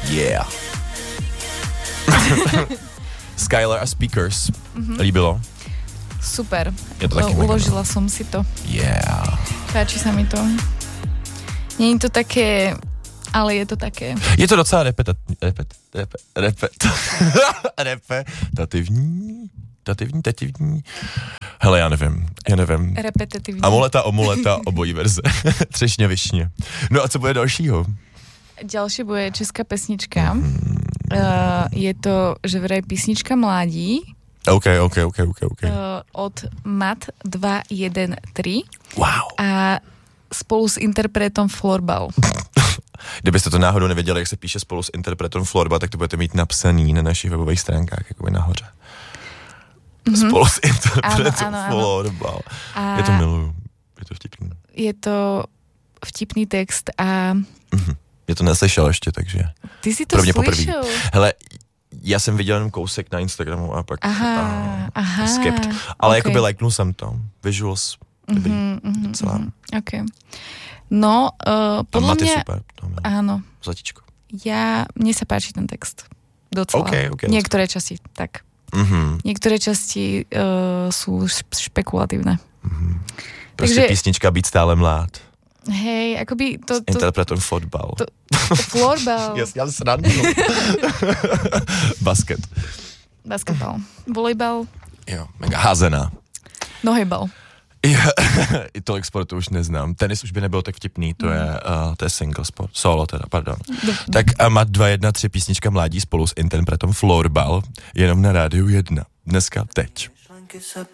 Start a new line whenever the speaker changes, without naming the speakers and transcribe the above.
Yeah. Skylar a Speakers. Líbilo?
Super.
Je to taky
Uložila som si to.
Yeah.
Páči sa mi to. Nie je to také, ale je to také.
Je to docela repetitivní. Hele, já nevím.
Repetitivní.
Amuleta, obojí verze. Třešně, višně. No a co bude dalšího?
Ďalšie bude česká pesnička. Je to, že vraj písnička mládí.
OK.
Od MAT 213.
Wow.
A spolu s interpretom Florbal.
Kdybyste to náhodou nevěděli, jak se píše spolu s interpretem Florbal, tak to budete mít napsaný na našich webových stránkách, jakoby nahoře. Spolu s interpretem Florbal. Je to miluju. Je to vtipný.
Je to vtipný text a...
Je to neslyšel ještě, takže...
Ty si to slyšel?
Hele, já jsem viděl jenom kousek na Instagramu a pak skipped. Ale
okay.
jakoby lajknul jsem to. Visuals. Dobrý. Docela.
Okay. No, podľa mňa...
super.
Áno.
Zlatičko.
Mne sa páči ten text. Docela.
Okay,
niektoré časti, tak. Niektoré časti sú špekulatívne.
Prostě takže, písnička Být stále mlád.
Hej, akoby to...
Interpretom fotbal.
Florbal.
Ja sa radím.
Basketbal. Volejbal.
Jo, mega házená.
Nohybal.
I tolik sportu už neznám. Tenis už by nebyl tak vtipný, to je single sport. Solo teda, pardon. Tak a MAT 213 písnička Mládí spolu s interpretom Florbal, jenom na Rádiu 1. Dneska teď.